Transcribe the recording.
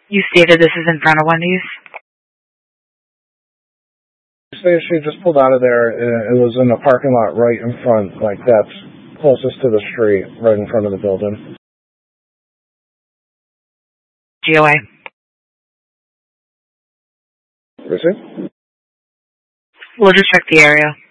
You stated this is in front of Wendy's? She just pulled out of there. It was in the parking lot right in front, like that's closest to the street, right in front of the building. GOA. Is it? We'll just check the area.